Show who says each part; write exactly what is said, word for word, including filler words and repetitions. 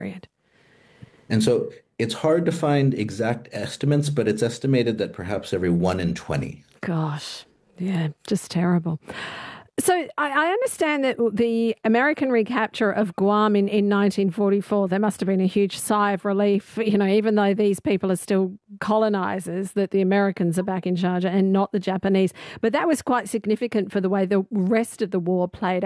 Speaker 1: period.
Speaker 2: And so it's hard to find exact estimates, but it's estimated that perhaps every one in twenty.
Speaker 1: Gosh, yeah, just terrible. So I, I understand that the American recapture of Guam in, in nineteen forty-four, there must have been a huge sigh of relief, you know, even though these people are still colonizers, that the Americans are back in charge and not the Japanese. But that was quite significant for the way the rest of the war played